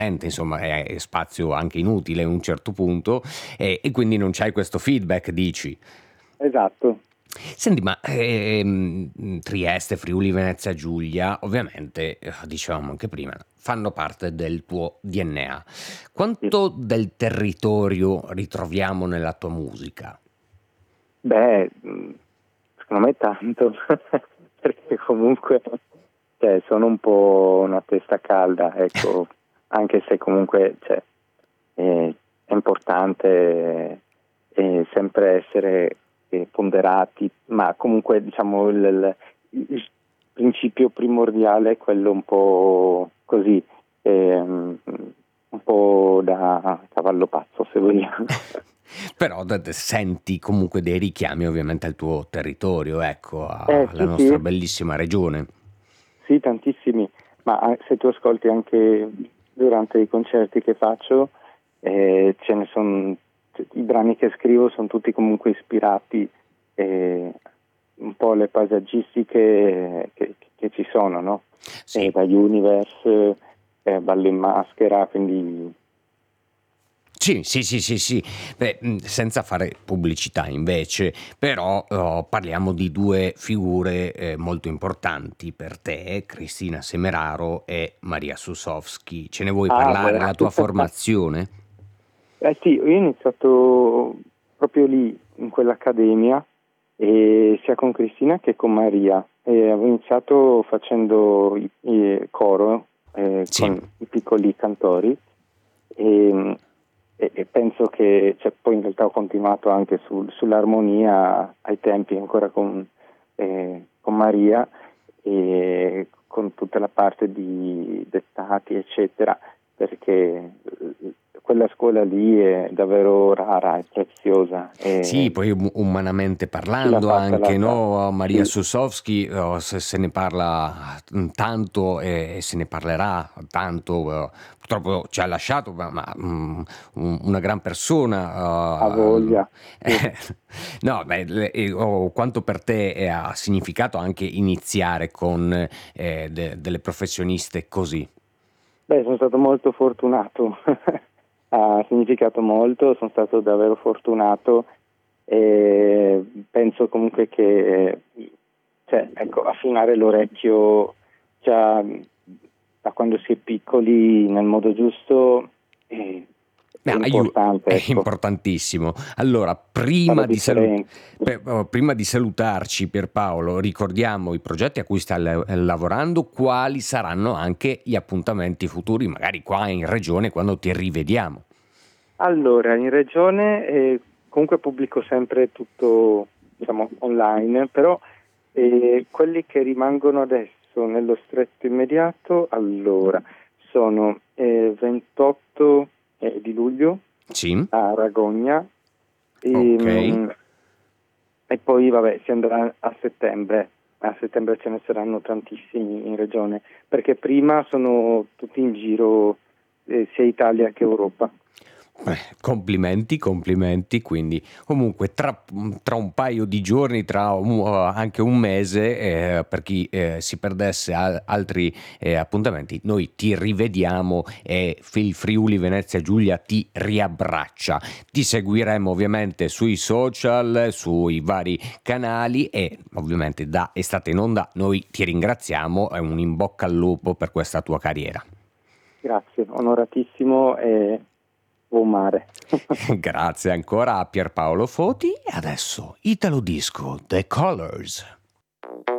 insomma è spazio anche inutile a un certo punto, e quindi non c'hai questo feedback, dici. Esatto. Senti, ma Trieste, Friuli, Venezia Giulia, ovviamente, dicevamo anche prima, fanno parte del tuo DNA. Sì. Quanto del territorio ritroviamo nella tua musica? Beh, secondo me tanto, perché comunque sono un po' una testa calda, ecco, anche se comunque è importante sempre essere ponderati, ma comunque diciamo il principio primordiale è quello un po' così, un po' da cavallo pazzo, se vogliamo. Però senti comunque dei richiami ovviamente al tuo territorio, ecco, alla Sì, nostra sì, bellissima regione. sì, tantissimi, ma se tu ascolti anche durante i concerti che faccio, ce ne sono, i brani che scrivo sono tutti comunque ispirati un po' alle paesaggistiche che ci sono, no? Sì. Da Universe, Ballo in Maschera, quindi Sì, sì, sì, sì, sì. Beh, senza fare pubblicità invece, però parliamo di due figure molto importanti per te, Cristina Semeraro e Maria Susovsky. Ce ne vuoi beh. parlare? La tua formazione? Sì, io ho iniziato proprio lì, in quell'accademia, sia con Cristina che con Maria. Avevo iniziato facendo il coro Sì. con i piccoli cantori e, e penso che poi in realtà ho continuato anche sull'armonia ai tempi ancora con Maria e con tutta la parte di dettati eccetera, perché quella scuola lì è davvero rara e preziosa Sì, e poi umanamente chi l'ha parlando fatta la anche, sa. no, Maria Sì, Susovsky, se ne parla tanto e se ne parlerà tanto, purtroppo ci ha lasciato, una gran ha persona. voglia. Sì. No, beh, quanto per te ha significato anche iniziare con delle professioniste così. Beh, sono stato molto fortunato, ha significato molto, sono stato davvero fortunato e penso comunque che ecco, affinare l'orecchio già da quando si è piccoli nel modo giusto è No, importante, è ecco, importantissimo. Allora, fa la differenza. prima di salutarci, Pierpaolo, ricordiamo i progetti a cui stai lavorando, quali saranno anche gli appuntamenti futuri, magari qua in regione, quando ti rivediamo. Allora, in regione comunque pubblico sempre tutto, diciamo, online, però quelli che rimangono adesso nello stretto immediato, allora, sono 28 di luglio Sì? a Ragogna Ok. e poi vabbè si andrà a settembre. A settembre ce ne saranno tantissimi in regione, perché prima sono tutti in giro sia Italia che Europa. Complimenti, complimenti. Quindi, comunque, tra un paio di giorni, anche un mese, per chi si perdesse altri appuntamenti, noi ti rivediamo e il Friuli Venezia Giulia ti riabbraccia. Ti seguiremo ovviamente sui social, sui vari canali e ovviamente da Estate in Onda noi ti ringraziamo e un in bocca al lupo per questa tua carriera. Grazie, onoratissimo e buon mare. Grazie ancora a Pierpaolo Foti e adesso Italo Disco The Colors.